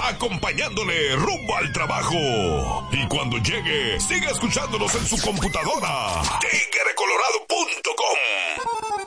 acompañándole rumbo al trabajo. Y cuando llegue, siga escuchándonos en su computadora. TigreColorado.com